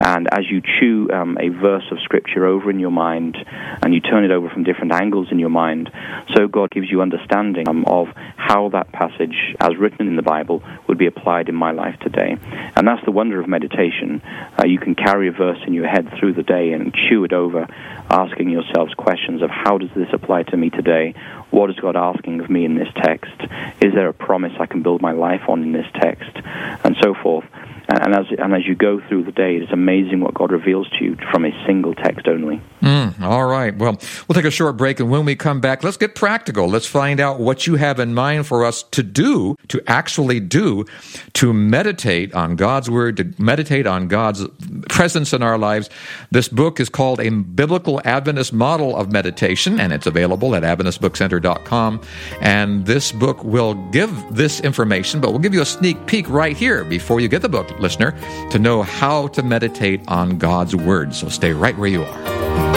And as you chew a verse of Scripture over in your mind, and you turn it over from different angles in your mind, so God gives you understanding of how that passage, as written in the Bible, would be applied in my life today. And that's the wonder of meditation. You can carry a verse in your head through the day and chew it over, asking yourselves questions of how does this apply to me today? What is God asking of me in this text? Is there a promise I can build my life on in this text? And so forth. And as you go through the day, it's amazing what God reveals to you from a single text only. All right. Well, we'll take a short break, and when we come back, let's get practical. Let's find out what you have in mind for us to do, to actually do, to meditate on God's Word, to meditate on God's presence in our lives. This book is called A Biblical Adventist Model of Meditation, and it's available at AdventistBookCenter.com. And this book will give this information, but we'll give you a sneak peek right here before you get the book, listener, to know how to meditate on God's Word. So stay right where you are.